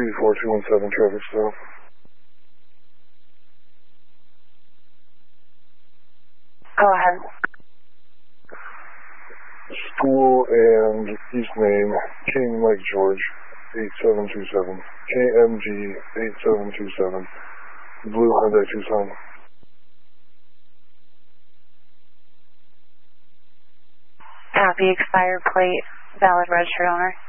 4217 traffic stop. Go ahead. School and East Main, King Mike George, 8727. KMG 8727. Blue Hyundai Tucson. Copy, expired plate, valid registered owner.